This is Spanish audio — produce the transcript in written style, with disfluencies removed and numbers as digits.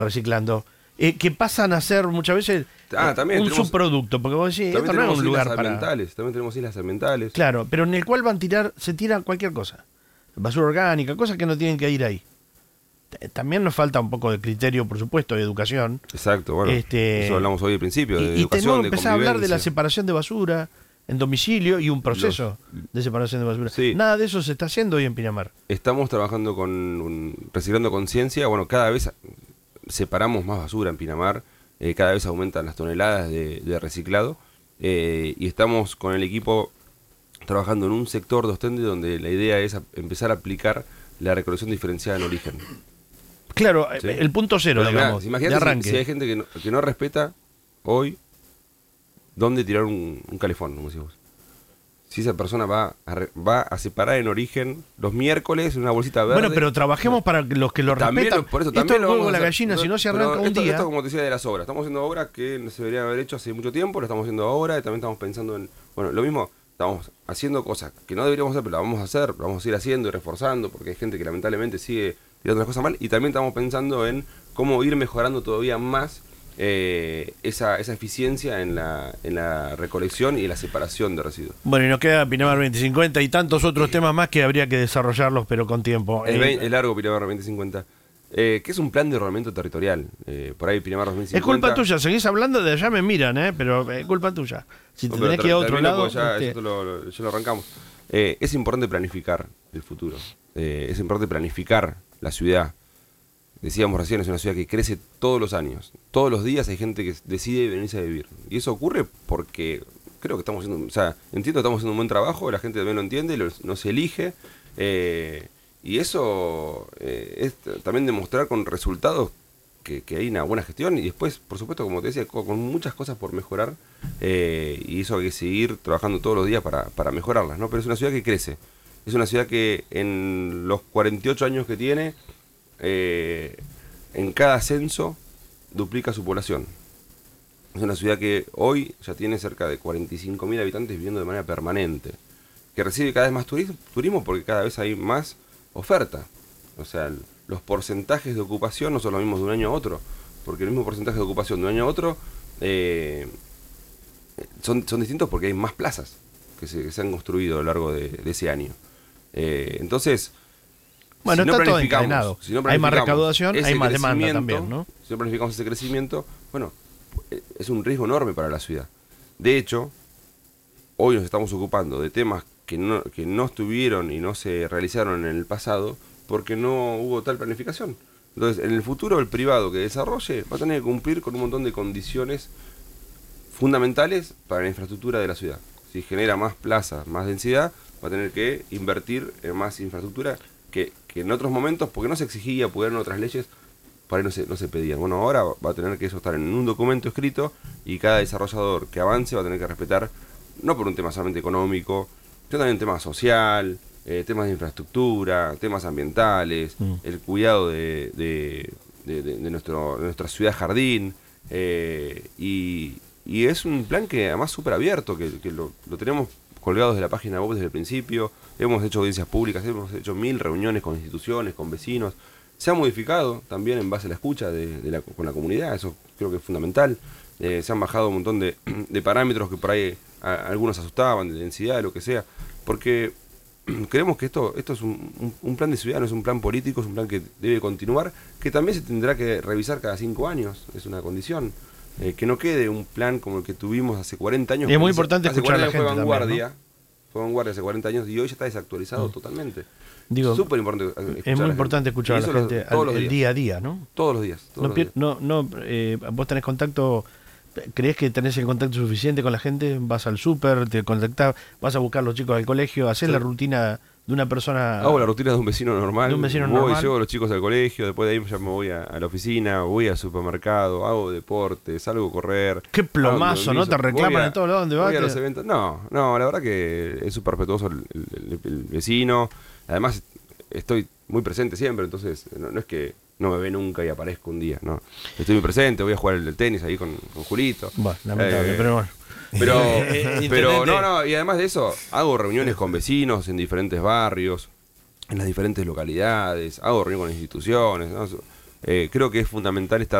reciclando, que pasan a ser muchas veces también un tenemos, subproducto, porque vos decís, esto no es un lugar para... También tenemos islas ambientales. Claro, pero en el cual se tira cualquier cosa. Basura orgánica, cosas que no tienen que ir ahí. También nos falta un poco de criterio, por supuesto, de educación. Exacto, bueno, eso hablamos hoy al principio, de y educación, tenemos que de empezar a hablar de la convivencia. separación de basura en domicilio y un proceso de separación de basura. Sí. Nada de eso se está haciendo hoy en Pinamar. Estamos trabajando reciclando conciencia. Bueno, cada vez separamos más basura en Pinamar, cada vez aumentan las toneladas de reciclado, y estamos con el equipo trabajando en un sector de Ostende donde la idea es empezar a aplicar la recolección diferenciada en origen. Claro, ¿Sí? el punto cero, Pero, digamos, imagínate de arranque. si hay gente que no respeta hoy dónde tirar un calefón, como decís vos. Si esa persona va a separar en origen los miércoles en una bolsita verde. Bueno, pero trabajemos para los que lo respetan. Por eso, esto también es el huevo de la hacer. gallina, si no se Pero arranca un día. Esto, como te decía, de las obras. Estamos haciendo obras que no se deberían haber hecho hace mucho tiempo, lo estamos haciendo ahora, y también estamos pensando en... Bueno, lo mismo, estamos haciendo cosas que no deberíamos hacer, pero las vamos a hacer, lo vamos a ir haciendo y reforzando, porque hay gente que lamentablemente sigue tirando las cosas mal, y también estamos pensando en cómo ir mejorando todavía más esa eficiencia en la recolección y la separación de residuos. Bueno, y nos queda Pinamar 2050 y tantos otros temas más que habría que desarrollarlos, pero con tiempo. Es largo Pinamar 2050. Que es un plan de ordenamiento territorial. Por ahí Pinamar 2050. Es culpa tuya, seguís hablando de allá me miran, pero es culpa tuya. Si te tenés que ir a otro lado... Ya lo arrancamos. Es importante planificar el futuro. Es importante planificar la ciudad. Decíamos recién, es una ciudad que crece todos los años. Todos los días hay gente que decide venirse a vivir. Y eso ocurre porque creo que estamos haciendo... O sea, entiendo que estamos haciendo un buen trabajo, la gente también lo entiende, nos elige. Y eso es también demostrar con resultados que hay una buena gestión. Y después, por supuesto, como te decía, con muchas cosas por mejorar. Y eso hay que seguir trabajando todos los días para mejorarlas, ¿no? Pero es una ciudad que crece. Es una ciudad que en los 48 años que tiene... en cada censo duplica su población. Es una ciudad que hoy ya tiene cerca de 45.000 habitantes viviendo de manera permanente, que recibe cada vez más turismo porque cada vez hay más oferta. O sea, los porcentajes de ocupación no son los mismos de un año a otro, porque el mismo porcentaje de ocupación de un año a otro son distintos porque hay más plazas que se han construido a lo largo de ese año. Entonces... Bueno, si no está todo planificamos, encadenado. Si no hay más planificamos recaudación, ese hay más demanda crecimiento, también, ¿no? Si no planificamos ese crecimiento, bueno, es un riesgo enorme para la ciudad. De hecho, hoy nos estamos ocupando de temas que no estuvieron y no se realizaron en el pasado porque no hubo tal planificación. Entonces, en el futuro, el privado que desarrolle va a tener que cumplir con un montón de condiciones fundamentales para la infraestructura de la ciudad. Si genera más plazas, más densidad, va a tener que invertir en más infraestructura que en otros momentos, porque no se exigía, porque eran otras leyes, por ahí no se pedían. Bueno, ahora va a tener que eso estar en un documento escrito y cada desarrollador que avance va a tener que respetar, no por un tema solamente económico, sino también tema social, temas de infraestructura, temas ambientales, el cuidado de nuestra ciudad jardín, y es un plan que además súper abierto, que lo tenemos colgados de la página web desde el principio. Hemos hecho audiencias públicas, hemos hecho 1000 reuniones con instituciones, con vecinos. Se ha modificado también en base a la escucha con la comunidad, eso creo que es fundamental. Se han bajado un montón de parámetros que por ahí algunos asustaban, de densidad, de lo que sea, porque creemos que esto es un plan de ciudad, no es un plan político, es un plan que debe continuar, que también se tendrá que revisar cada 5 años, es una condición. Que no quede un plan como el que tuvimos hace 40 años. Y es muy importante escuchar a la gente fue vanguardia, también, ¿no? Fue vanguardia hace 40 años y hoy ya está desactualizado totalmente. Digo, súper importante escuchar es muy importante escuchar a la gente el día a día, ¿no? Todos los días. Vos tenés contacto, ¿crees que tenés el contacto suficiente con la gente? ¿Vas al súper, te contactás, vas a buscar a los chicos al colegio, haces la rutina de una persona? Hago la rutina de un vecino normal. De un vecino voy, normal. llevo a los chicos al colegio, después de ahí ya me voy a la oficina, voy al supermercado, hago deporte, salgo a correr. Qué plomazo, ¿no? Te reclaman en todos lados donde vas. Voy a los eventos. No, la verdad que es súper respetuoso el vecino. Además, estoy muy presente siempre, entonces no es que no me ve nunca y aparezco un día, ¿no? Estoy muy presente, voy a jugar el tenis ahí con Julito. Bueno, lamentable, pero bueno. Pero no, y además de eso, hago reuniones con vecinos en diferentes barrios, en las diferentes localidades, hago reuniones con instituciones, ¿no? Creo que es fundamental esta